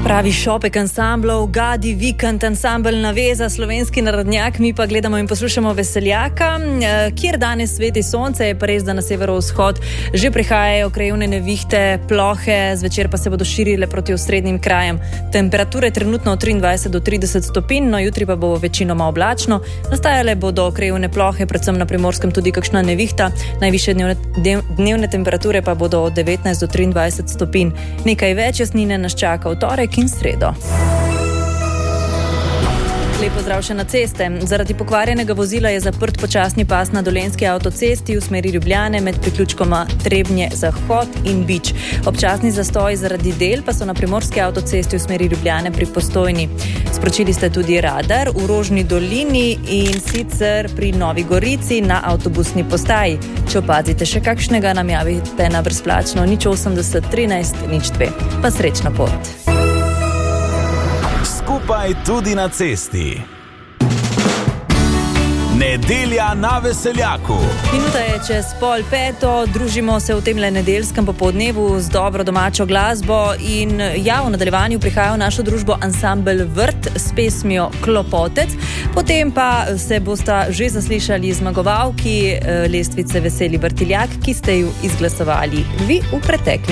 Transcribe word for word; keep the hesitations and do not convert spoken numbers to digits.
Pravi šopek ansamblov, Gadi, Vikend, ansambl Naveza, Slovenski narodnjak, mi pa gledamo in poslušamo Veseljaka, kjer danes sveti sonce, je pa res, da na severovzhod že prihajajo krajevne nevihte, plohe, zvečer pa se bodo širile proti osrednjim krajem. Temperature trenutno od triindvajset do trideset stopinj, no jutri pa bo večinoma oblačno. Nastajale bodo krajevne plohe, predvsem na Primorskem tudi kakšna nevihta, najvišje dnevne, dnevne temperature pa bodo od devetnajst do triindvajset stopinj. Nekaj več jasnine nas čaka v torek in sredo. Lepo zdrav še na ceste. Zaradi pokvarjenega vozila je zaprt počasni pas na Dolenjski avtocesti v smeri Ljubljane med priključkoma Trebnje-Zahod in Bič. Občasni zastoj zaradi del pa so na Primorski avtocesti v smeri Ljubljane pri Postojni. Sporočili ste tudi radar v Rožni dolini in sicer pri Novi Gorici na avtobusni postaji. Če opazite še kakšnega, nam javite na brezplačno nič osemdeset trinajst nič dve. Pa srečno pot. Skupaj tudi na cesti. Nedelja na Veseljaku. Minuta je čez pol peto, družimo se v temle nedeljskem popoldnevu z dobro domačo glasbo in ja, v nadaljevanju prihaja v našo družbo ansambel Vrt s pesmijo Klopotec. Potem pa se bosta že zaslišali zmagovalki lestvice Veseli Vrtiljak, ki ste ju izglasovali vi v preteklem